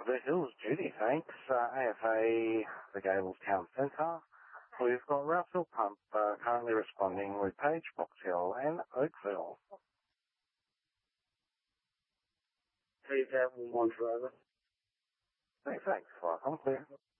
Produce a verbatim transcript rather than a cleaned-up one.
The Hills Judy, thanks. Uh, A F A, the Gables Town Centre. We've got Rouseville Pump uh, currently responding with Page, Box Hill and Oakville. Please have one driver. Thanks, thanks. Welcome, clear.